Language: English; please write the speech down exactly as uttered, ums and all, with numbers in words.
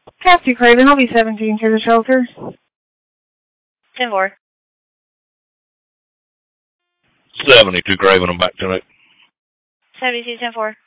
Cassie Craven, I'll be seventeen to the shelter. ten four. seventy-two Craven, I'm back to it. seventy-two ten four.